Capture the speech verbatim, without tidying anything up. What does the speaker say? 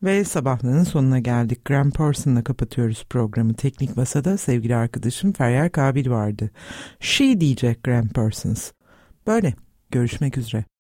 Ve sabahlığın sonuna geldik. Gram Parsons'la kapatıyoruz programı. Teknik Masa'da sevgili arkadaşım Feryal Kabil vardı. She diyecek Gram Parsons. Böyle. Görüşmek üzere.